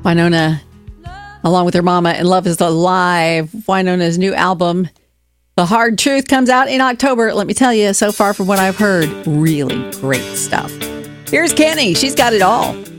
Wynonna, along with her mama, and Love is Alive. Wynonna's new album, The Hard Truth, comes out in October. Let me tell you, so far from what I've heard, really great stuff. Here's Kenny. She's got it all.